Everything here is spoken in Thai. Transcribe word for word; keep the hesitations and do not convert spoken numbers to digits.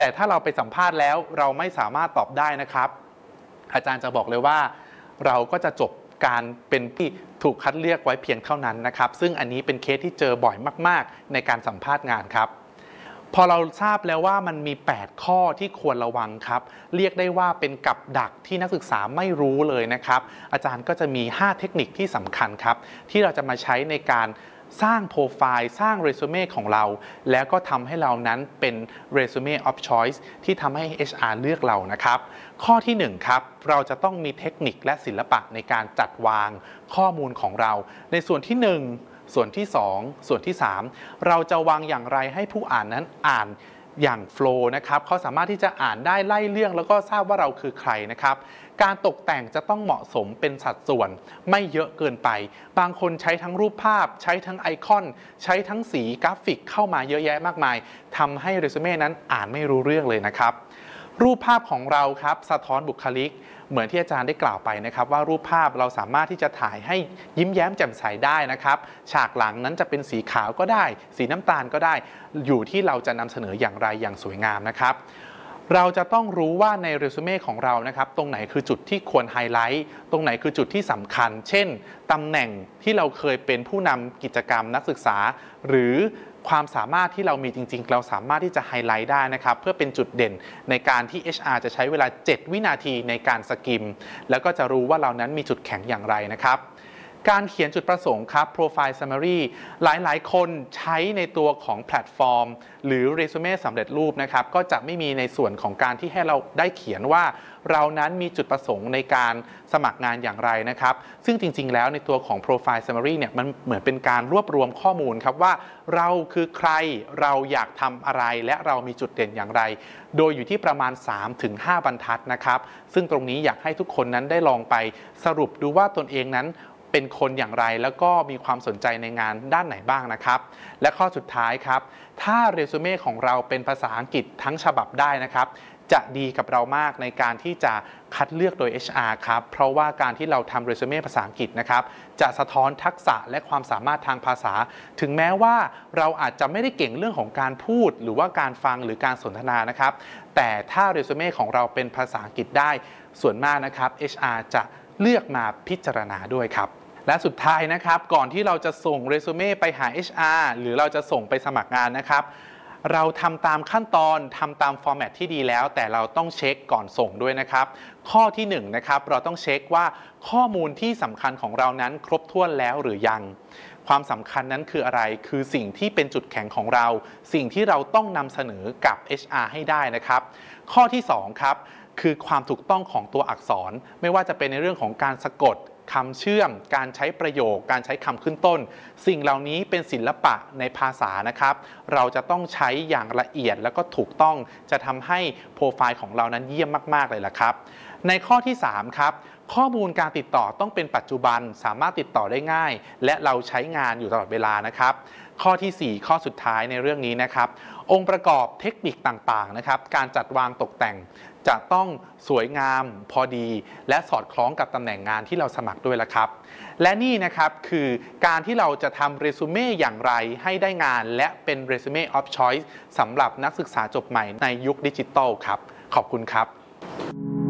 แต่ถ้าเราไปสัมภาษณ์แล้วเราไม่สามารถตอบได้นะครับอาจารย์จะบอกเลยว่าเราก็จะจบการเป็นที่ถูกคัดเลือกไว้เพียงเท่านั้นนะครับซึ่งอันนี้เป็นเคสที่เจอบ่อยมากๆในการสัมภาษณ์งานครับพอเราทราบแล้วว่ามันมีแปดข้อที่ควรระวังครับเรียกได้ว่าเป็นกับดักที่นักศึกษาไม่รู้เลยนะครับอาจารย์ก็จะมีห้าเทคนิคที่สำคัญครับที่เราจะมาใช้ในการสร้างโปรไฟล์สร้างเรซูเม่ของเราแล้วก็ทำให้เรานั้นเป็นเรซูเม่ of choice ที่ทำให้ เอช อาร์ เลือกเรานะครับข้อที่หนึ่งครับเราจะต้องมีเทคนิคและศิลปะในการจัดวางข้อมูลของเราในส่วนที่หนึ่งส่วนที่สองส่วนที่สามเราจะวางอย่างไรให้ผู้อ่านนั้นอ่านอย่างโฟล์นะครับเขาสามารถที่จะอ่านได้ไล่เรื่องแล้วก็ทราบว่าเราคือใครนะครับการตกแต่งจะต้องเหมาะสมเป็นสัดส่วนไม่เยอะเกินไปบางคนใช้ทั้งรูปภาพใช้ทั้งไอคอนใช้ทั้งสีกราฟิกเข้ามาเยอะแยะมากมายทำให้เรซูเม่นั้นอ่านไม่รู้เรื่องเลยนะครับรูปภาพของเราครับสะท้อนบุคลิกเหมือนที่อาจารย์ได้กล่าวไปนะครับว่ารูปภาพเราสามารถที่จะถ่ายให้ยิ้มแย้มแจ่มใสได้นะครับฉากหลังนั้นจะเป็นสีขาวก็ได้สีน้ำตาลก็ได้อยู่ที่เราจะนำเสนออย่างไรอย่างสวยงามนะครับเราจะต้องรู้ว่าในเรซูเม่ของเรานะครับตรงไหนคือจุดที่ควรไฮไลท์ตรงไหนคือจุดที่สำคัญเช่นตำแหน่งที่เราเคยเป็นผู้นำกิจกรรมนักศึกษาหรือความสามารถที่เรามีจริงๆเราสามารถที่จะไฮไลท์ได้นะครับเพื่อเป็นจุดเด่นในการที่ เอช อาร์ จะใช้เวลาเจ็ดวินาทีในการสกิมแล้วก็จะรู้ว่าเรานั้นมีจุดแข็งอย่างไรนะครับการเขียนจุดประสงค์ครับ Profile Summary หลายๆคนใช้ในตัวของแพลตฟอร์มหรือเรซูเม่สำเร็จรูปนะครับก็จะไม่มีในส่วนของการที่ให้เราได้เขียนว่าเรานั้นมีจุดประสงค์ในการสมัครงานอย่างไรนะครับซึ่งจริงๆแล้วในตัวของ Profile Summary เนี่ยมันเหมือนเป็นการรวบรวมข้อมูลครับว่าเราคือใครเราอยากทำอะไรและเรามีจุดเด่นอย่างไรโดยอยู่ที่ประมาณ สามถึงห้า บรรทัดนะครับซึ่งตรงนี้อยากให้ทุกคนนั้นได้ลองไปสรุปดูว่าตนเองนั้นเป็นคนอย่างไรแล้วก็มีความสนใจในงานด้านไหนบ้างนะครับและข้อสุดท้ายครับถ้าเรซูเม่ของเราเป็นภาษาอังกฤษทั้งฉบับได้นะครับจะดีกับเรามากในการที่จะคัดเลือกโดย เอช อาร์ ครับเพราะว่าการที่เราทำเรซูเม่ภาษาอังกฤษนะครับจะสะท้อนทักษะและความสามารถทางภาษาถึงแม้ว่าเราอาจจะไม่ได้เก่งเรื่องของการพูดหรือว่าการฟังหรือการสนทนานะครับแต่ถ้าเรซูเม่ของเราเป็นภาษาอังกฤษได้ส่วนมากนะครับ เอช อาร์ จะเลือกมาพิจารณาด้วยครับและสุดท้ายนะครับก่อนที่เราจะส่งเรซูเม่ไปหา เอช อาร์ หรือเราจะส่งไปสมัครงานนะครับเราทำตามขั้นตอนทำตามฟอร์แมตที่ดีแล้วแต่เราต้องเช็คก่อนส่งด้วยนะครับข้อที่หนึ่งนะครับเราต้องเช็คว่าข้อมูลที่สำคัญของเรานั้นครบถ้วนแล้วหรือยังความสำคัญนั้นคืออะไรคือสิ่งที่เป็นจุดแข็งของเราสิ่งที่เราต้องนำเสนอกับ เอช อาร์ ให้ได้นะครับข้อที่สองครับคือความถูกต้องของตัวอักษรไม่ว่าจะเป็นในเรื่องของการสะกดคำเชื่อมการใช้ประโยคการใช้คำขึ้นต้นสิ่งเหล่านี้เป็นศิลปะในภาษานะครับเราจะต้องใช้อย่างละเอียดแล้วก็ถูกต้องจะทำให้โปรไฟล์ของเรานั้นเยี่ยมมากๆเลยล่ะครับในข้อที่สามครับข้อมูลการติดต่อต้องเป็นปัจจุบันสามารถติดต่อได้ง่ายและเราใช้งานอยู่ตลอดเวลานะครับข้อที่สี่ข้อสุดท้ายในเรื่องนี้นะครับองค์ประกอบเทคนิคต่างๆนะครับการจัดวางตกแต่งจะต้องสวยงามพอดีและสอดคล้องกับตำแหน่งงานที่เราสมัครด้วยละครับและนี่นะครับคือการที่เราจะทำเรซูเม่อย่างไรให้ได้งานและเป็นเรซูเม่ of choice สำหรับนักศึกษาจบใหม่ในยุคดิจิทัลครับขอบคุณครับ